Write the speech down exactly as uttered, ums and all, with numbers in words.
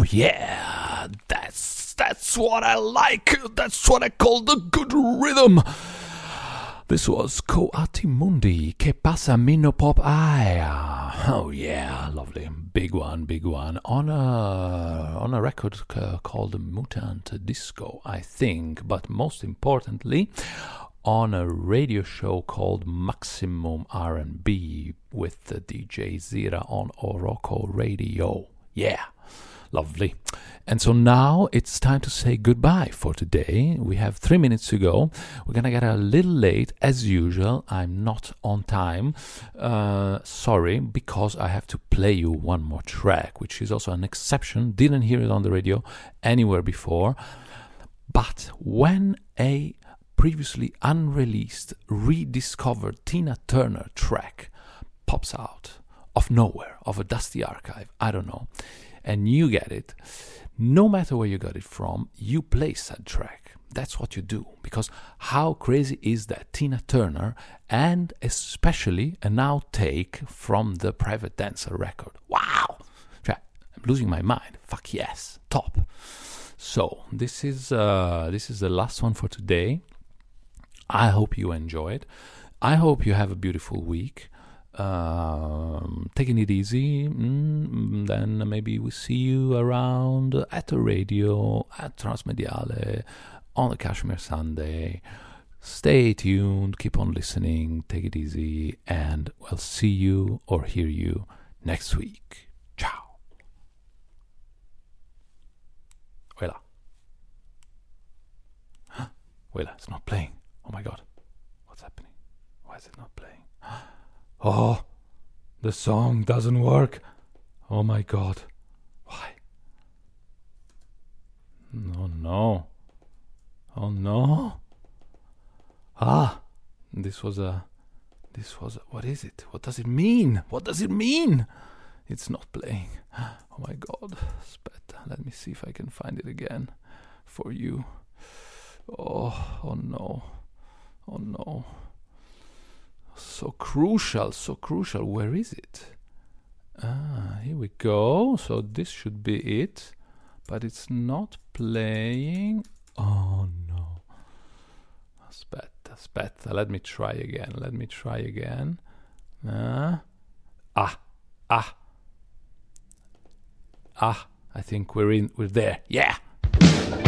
yeah, that's that's what I like. That's what I call the good rhythm. This was Coati Mundi, Che Passa Mino Pop Aya. Oh yeah, lovely, big one, big one. On a on a record uh, called Mutant Disco, I think. But most importantly, on a radio show called Maximum R and B with the D J Zira on Oroco Radio. Yeah, lovely. And so now it's time to say goodbye for today. We have three minutes to go. We're going to get a little late, as usual. I'm not on time. Uh, sorry, because I have to play you one more track, which is also an exception. Didn't hear it on the radio anywhere before. But when a previously unreleased, rediscovered Tina Turner track pops out of nowhere, of a dusty archive, I don't know, and you get it, no matter where you got it from, you play said track. That's what you do, because how crazy is that? Tina Turner, and especially an outtake from the Private Dancer record. Wow! I'm losing my mind. Fuck yes. Top. So, this is uh, this is the last one for today. I hope you enjoyed. I hope you have a beautiful week. Um, taking it easy. Mm, then maybe we see you around at the radio, at Transmediale, on the Kashmir Sunday. Stay tuned, keep on listening, take it easy, and we'll see you or hear you next week. Ciao. Wela. Huh? Wela, it's not playing. Oh my god. What's happening? Why is it not playing? Oh, the song doesn't work. Oh my god. Why? No, no. Oh no. Ah, this was a... This was a... What is it? What does it mean? What does it mean? It's not playing. Oh my god. Aspetta, let me see if I can find it again for you. Oh, oh no. Oh no. So crucial, so crucial. Where is it? Ah, here we go. So this should be it. But it's not playing. Oh no. Aspetta, aspetta. Let me try again. Let me try again. Uh, ah, ah. Ah, I think we're in, we're there. Yeah.